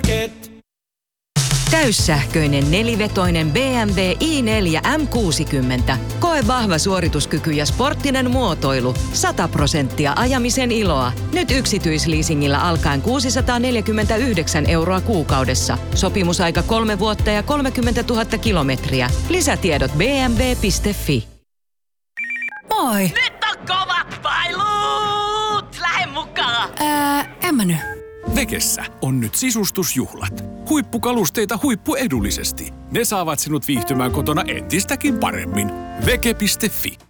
Market. Täyssähköinen nelivetoinen BMW i4 M60. Koe vahva suorituskyky ja sporttinen muotoilu. 100% ajamisen iloa. Nyt yksityisleasingillä alkaen 649 € kuukaudessa. Sopimusaika 3 vuotta ja 30 000 kilometriä. Lisätiedot bmw.fi. Moi! Nyt on kovat pailut! Lähde mukaan! En mä nyt. Vekessä on nyt sisustusjuhlat. Huippukalusteita huippuedullisesti. Ne saavat sinut viihtymään kotona entistäkin paremmin. Veke.fi.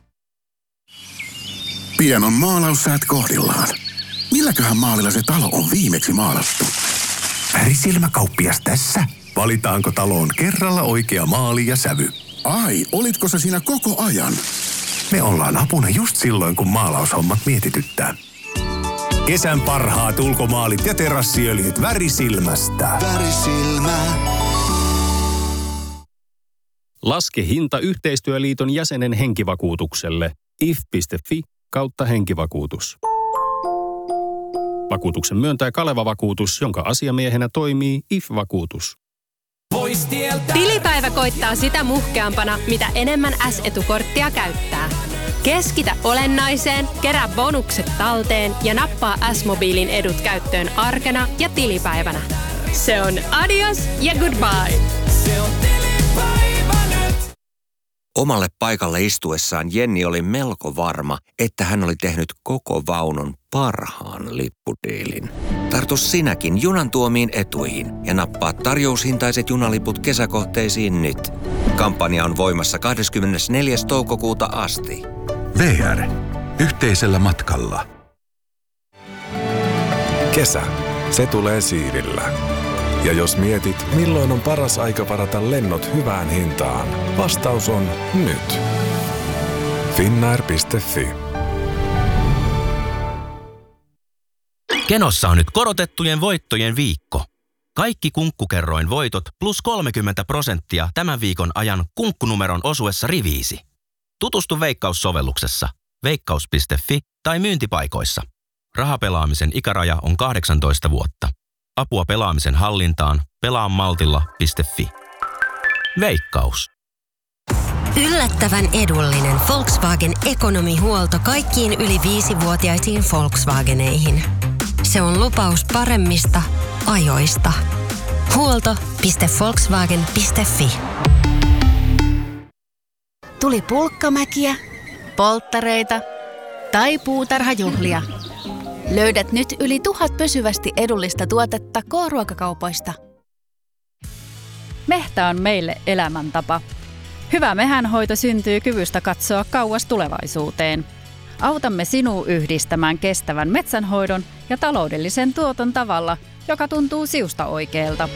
Pian on maalaussäät kohdillaan. Milläköhän maalilla se talo on viimeksi maalattu? Värisilmäkauppias tässä. Valitaanko taloon kerralla oikea maali ja sävy? Ai, olitko sä siinä koko ajan? Me ollaan apuna just silloin, kun maalaushommat mietityttää. Kesän parhaat ulkomaalit ja terassiöljyt Värisilmästä. Värisilmä. Laske hinta Yhteistyöliiton jäsenen henkivakuutukselle. if.fi/henkivakuutus. Vakuutuksen myöntää Kaleva Vakuutus, jonka asiamiehenä toimii IF-vakuutus. Tilipäivä koittaa sitä muhkeampana, mitä enemmän S-etukorttia käyttää. Keskitä olennaiseen, kerää bonukset talteen ja nappaa S-mobiilin edut käyttöön arkena ja tilipäivänä. Se on adios ja goodbye. Se on tilipäivä nyt. Omalle paikalle istuessaan Jenni oli melko varma, että hän oli tehnyt koko vaunun parhaan lippudiilin. Tartu sinäkin junan tuomiin etuihin ja nappaa tarjoushintaiset junaliput kesäkohteisiin nyt. Kampanja on voimassa 24. toukokuuta asti. VR. Yhteisellä matkalla. Kesä. Se tulee siirillä. Ja jos mietit, milloin on paras aika varata lennot hyvään hintaan, vastaus on nyt. Finnair.fi. Kenossa on nyt korotettujen voittojen viikko. Kaikki kunkkukerroin voitot plus 30% tämän viikon ajan kunkkunumeron osuessa riviisi. Tutustu Veikkaus-sovelluksessa, veikkaus.fi tai myyntipaikoissa. Rahapelaamisen ikäraja on 18 vuotta. Apua pelaamisen hallintaan pelaamaltilla.fi. Veikkaus. Yllättävän edullinen Volkswagen Economy-huolto kaikkiin yli 5-vuotiaisiin Volkswageneihin. Se on lupaus paremmista ajoista. Huolto.volkswagen.fi. Tuli pulkkamäkiä, polttareita tai puutarhajuhlia. Löydät nyt yli 1000 pysyvästi edullista tuotetta K-ruokakaupoista. Mehtä on meille elämäntapa. Hyvä mehänhoito syntyy kyvystä katsoa kauas tulevaisuuteen. Autamme sinua yhdistämään kestävän metsänhoidon ja taloudellisen tuoton tavalla, joka tuntuu siusta oikealta.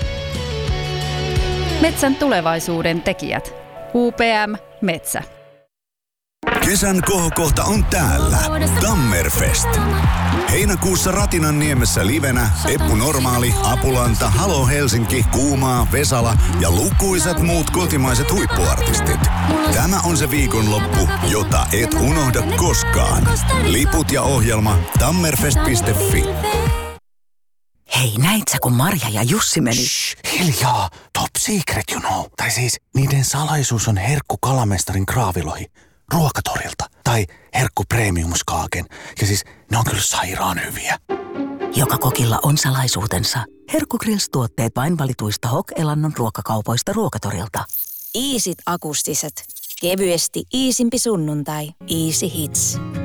Metsän tulevaisuuden tekijät. UPM Metsä. Kesän kohokohta on täällä. Tammerfest. Heinäkuussa Ratinanniemessä livenä Eppu Normaali, Apulanta, Halo Helsinki, Kuumaa, Vesala ja lukuisat muut kotimaiset huippuartistit. Tämä on se viikonloppu, jota et unohda koskaan. Liput ja ohjelma tammerfest.fi. Hei, näit sä, kun Marja ja Jussi meni? Shh, hiljaa. Top secret, you know. Tai siis, niiden salaisuus on herkku kalamestarin kraavilohi. Ruokatorilta. Tai herkku premiumskaaken. Ja siis, ne on kyllä sairaan hyviä. Joka kokilla on salaisuutensa. Herkku Grills-tuotteet vain valituista Hok-elannon ruokakaupoista Ruokatorilta. Iisit akustiset. Kevyesti iisimpi sunnuntai. Easy Hits.